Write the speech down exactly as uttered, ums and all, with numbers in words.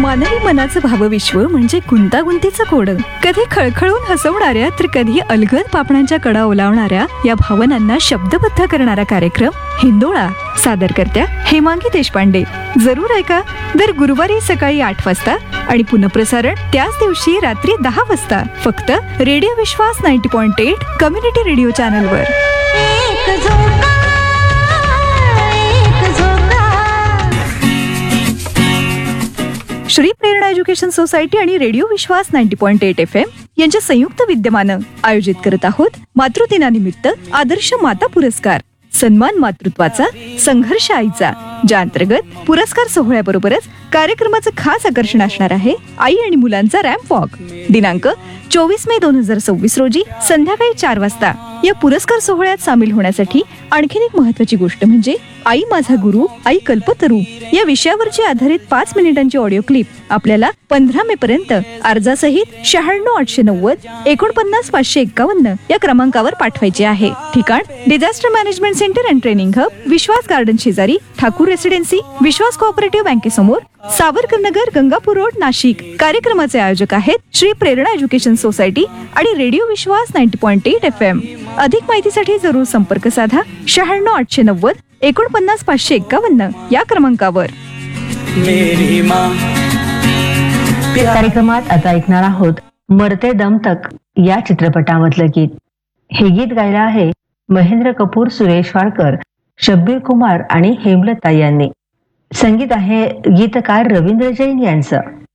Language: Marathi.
मानवी मनाचं भावविश्व म्हणजे गुंतागुंतीचं कोड. कधी खळखळून हसवणाऱ्या तर कधी अलगद पापणांच्या कडा ओलावणाऱ्या या भावनांना शब्दबद्ध करणारा कार्यक्रम हिंदोळा. सादरकर्त्या हेमांगी देशपांडे. जरूर ऐका दर गुरुवारी सकाळी आठ वाजता आणि पुनःप्रसारण त्याच दिवशी रात्री दहा वाजता फक्त रेडिओ विश्वास ninety point eight community radio चॅनलवर. एक झोका एक झोका. श्री प्रेरणा एज्युकेशन सोसायटी आणि रेडिओ विश्वास ninety point eight F M यांच्या संयुक्त विद्यमानं आयोजित करत आहोत मातृदिनानिमित्त आदर्श माता पुरस्कार, सन्मान मातृत्वाचा, संघर्ष आईचा, ज्या अंतर्गत पुरस्कार सोहळ्याबरोबरच कार्यक्रमाचं खास आकर्षण असणार आहे आई आणि मुलांचा रॅम्प वॉक. दिनांक चोवीस मे दोन हजार सव्वीस रोजी संध्याकाळी चार वाजता. या पुरस्कार सोहळ्यात सामील होण्यासाठी आणखीन एक महत्वाची गोष्ट म्हणजे आई माझा गुरु, आई कल्पतरू या विषयावरची आधारित पाच मिनिटांची ऑडिओ क्लिप आपल्याला पंधरा मे पर्यंत अर्जासहित शहाण्णव आठशे नव्वद एकोणपन्नास पाचशे एक्कावन्न या क्रमांकावर पाठवायचे आहे. ठिकाण disaster management centre and training hub, Vishwas garden शेजारी, ठाकूर रेसिडेन्सी, विश्वास कोऑपरेटिव्ह बँकेसमोर, सावरकर नगर, गंगापूर रोड, नाशिक. कार्यक्रमाचे आयोजक आहेत श्री प्रेरणा एज्युकेशन सोसायटी आणि रेडिओ विश्वास ninety point eight F M. अधिक माहितीसाठी जरूर संपर्क साधा शहाण्णव आठशे नव्वद एकोणपन्नास पाचशे एक्कावन्न या क्रमांकावर. कार्यक्रमात आता ऐकणार आहोत मरते दम तक या चित्रपटामधलं गीत. हे गीत गायलं आहे महेंद्र कपूर, सुरेश वाडकर, शब्बीर कुमार आणि हेमलता यांनी. संगीत आहे गीतकार रवींद्र जैन यांचं.